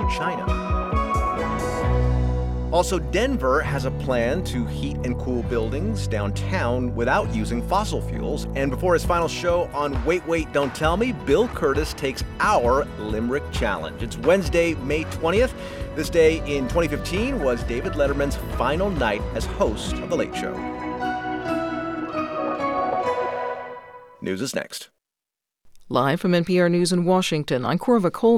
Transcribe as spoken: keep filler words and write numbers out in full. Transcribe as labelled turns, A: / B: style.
A: China. Also, Denver has a plan to heat and cool buildings downtown without using fossil fuels. And before his final show on Wait, Wait, Don't Tell Me, Bill Curtis takes our Limerick Challenge. It's Wednesday, May twentieth. This day in twenty fifteen was David Letterman's final night as host of The Late Show. News is next.
B: Live from N P R News in Washington, I'm Corva Coleman.